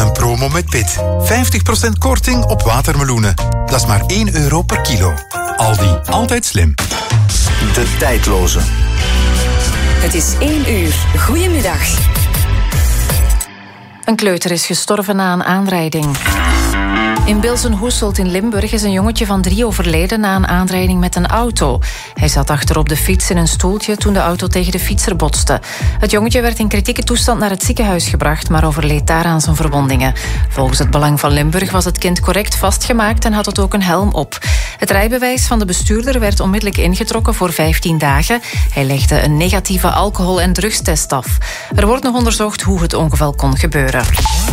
Een promo met Pit. 50% korting op watermeloenen. Dat is maar €1 per kilo. Aldi, altijd slim. De tijdloze. Het is 1 uur. Goedemiddag. Een kleuter is gestorven na een aanrijding. In Bilsen-Hoeselt in Limburg is een jongetje van 3 overleden na een aanrijding met een auto. Hij zat achter op de fiets in een stoeltje toen de auto tegen de fietser botste. Het jongetje werd in kritieke toestand naar het ziekenhuis gebracht, maar overleed daaraan zijn verwondingen. Volgens het Belang van Limburg was het kind correct vastgemaakt en had het ook een helm op. Het rijbewijs van de bestuurder werd onmiddellijk ingetrokken voor 15 dagen. Hij legde een negatieve alcohol- en drugstest af. Er wordt nog onderzocht hoe het ongeval kon gebeuren.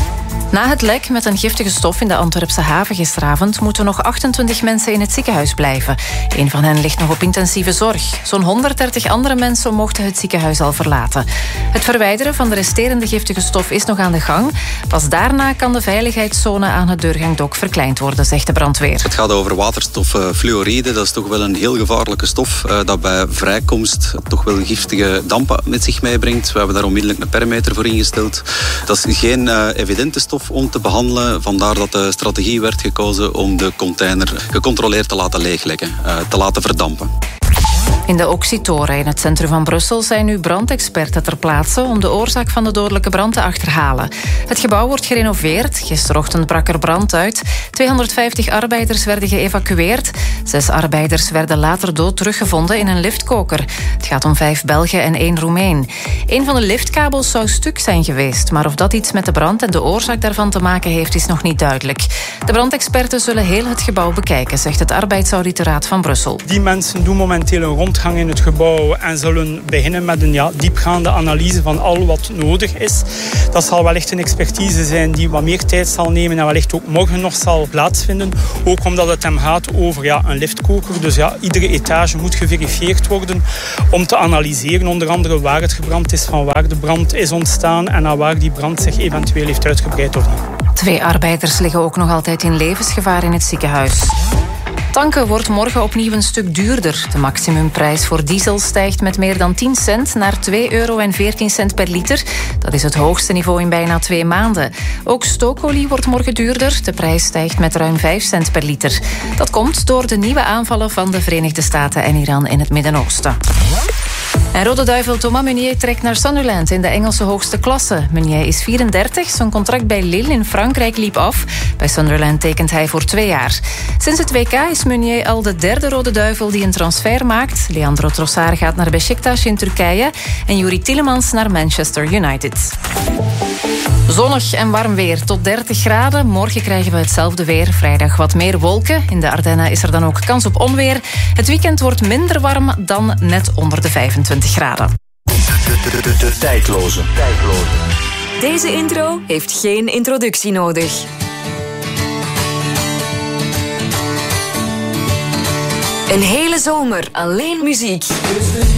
Na het lek met een giftige stof in de Antwerpse haven gisteravond moeten nog 28 mensen in het ziekenhuis blijven. Een van hen ligt nog op intensieve zorg. Zo'n 130 andere mensen mochten het ziekenhuis al verlaten. Het verwijderen van de resterende giftige stof is nog aan de gang. Pas daarna kan de veiligheidszone aan het deurgangdok verkleind worden, zegt de brandweer. Het gaat over waterstoffluoride. Dat is toch wel een heel gevaarlijke stof dat bij vrijkomst toch wel giftige dampen met zich meebrengt. We hebben daar onmiddellijk een perimeter voor ingesteld. Dat is geen evidente stof om te behandelen. Vandaar dat de strategie werd gekozen om de container gecontroleerd te laten leeglekken, te laten verdampen. In de Oxytoren in het centrum van Brussel zijn nu brandexperten ter plaatse om de oorzaak van de dodelijke brand te achterhalen. Het gebouw wordt gerenoveerd. Gisterochtend brak er brand uit. 250 arbeiders werden geëvacueerd. 6 arbeiders werden later dood teruggevonden in een liftkoker. Het gaat om 5 Belgen en 1 Roemeen. Een van de liftkabels zou stuk zijn geweest, maar of dat iets met de brand en de oorzaak daarvan te maken heeft, is nog niet duidelijk. De brandexperten zullen heel het gebouw bekijken, zegt het Arbeidsauditoraat van Brussel. Die mensen doen momenteel een rondgang in het gebouw en zullen beginnen met een diepgaande analyse van al wat nodig is. Dat zal wellicht een expertise zijn die wat meer tijd zal nemen en wellicht ook morgen nog zal plaatsvinden. Ook omdat het hem gaat over een liftkoker. Dus iedere etage moet geverifieerd worden om te analyseren onder andere waar het gebrand is, van waar de brand is ontstaan en naar waar die brand zich eventueel heeft uitgebreid of niet. 2 arbeiders liggen ook nog altijd in levensgevaar in het ziekenhuis. Tanken wordt morgen opnieuw een stuk duurder. De maximumprijs voor diesel stijgt met meer dan 10 cent naar €2,14 per liter. Dat is het hoogste niveau in bijna 2 maanden. Ook stookolie wordt morgen duurder. De prijs stijgt met ruim 5 cent per liter. Dat komt door de nieuwe aanvallen van de Verenigde Staten en Iran in het Midden-Oosten. En Rode Duivel Thomas Meunier trekt naar Sunderland in de Engelse hoogste klasse. Meunier is 34, zijn contract bij Lille in Frankrijk liep af. Bij Sunderland tekent hij voor 2 jaar. Sinds het WK is Meunier al de 3e Rode Duivel die een transfer maakt. Leandro Trossard gaat naar Beşiktaş in Turkije en Youri Tielemans naar Manchester United. Zonnig en warm weer, tot 30 graden. Morgen krijgen we hetzelfde weer. Vrijdag wat meer wolken. In de Ardennen is er dan ook kans op onweer. Het weekend wordt minder warm dan net onder de 25 graden. De tijdloze. Deze intro heeft geen introductie nodig. Een hele zomer alleen muziek.